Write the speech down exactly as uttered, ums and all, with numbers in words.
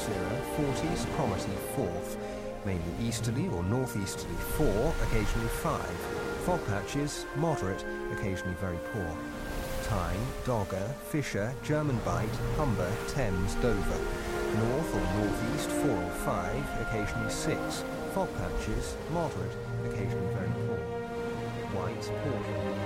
cirrus, forties, cromarty, fourth. Mainly easterly or northeasterly, four, occasionally five. Fog patches, moderate, occasionally very poor. Tyne, Dogger, Fisher, German Bight, Humber, Thames, Dover. North or northeast, four or five, occasionally six. Fog patches, moderate, occasionally very poor. White, Portland.